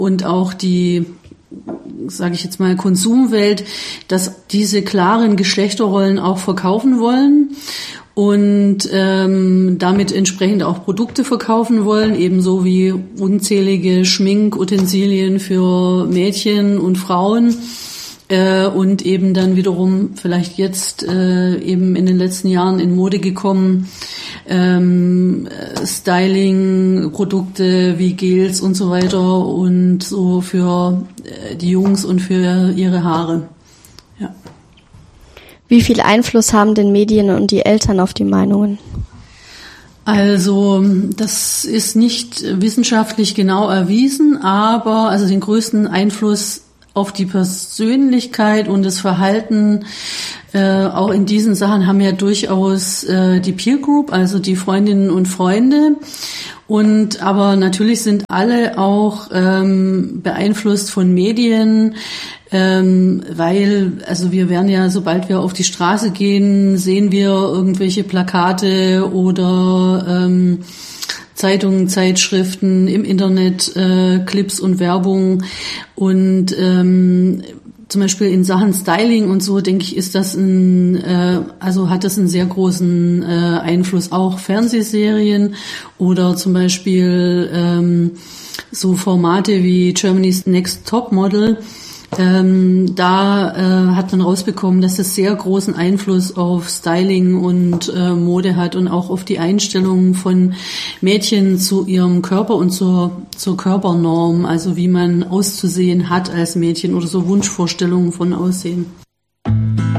und auch die, sage ich jetzt mal, Konsumwelt, dass diese klaren Geschlechterrollen auch verkaufen wollen und damit entsprechend auch Produkte verkaufen wollen, ebenso wie unzählige Schminkutensilien für Mädchen und Frauen. Und eben dann wiederum vielleicht jetzt eben in den letzten Jahren in Mode gekommen, Styling-Produkte wie Gels und so weiter und so für die Jungs und für ihre Haare. Ja. Wie viel Einfluss haben denn Medien und die Eltern auf die Meinungen? Also das ist nicht wissenschaftlich genau erwiesen, aber also den größten Einfluss auf die Persönlichkeit und das Verhalten auch in diesen Sachen haben ja durchaus die Peer Group, also die Freundinnen und Freunde. Und aber natürlich sind alle auch beeinflusst von Medien, weil also wir werden ja, sobald wir auf die Straße gehen, sehen wir irgendwelche Plakate oder Zeitungen, Zeitschriften, im Internet, Clips und Werbung und zum Beispiel in Sachen Styling und so, denke ich, ist das hat das einen sehr großen Einfluss. Auch Fernsehserien oder zum Beispiel so Formate wie Germany's Next Top Model. Da hat man rausbekommen, dass es sehr großen Einfluss auf Styling und Mode hat und auch auf die Einstellung von Mädchen zu ihrem Körper und zur Körpernorm, also wie man auszusehen hat als Mädchen oder so Wunschvorstellungen von Aussehen.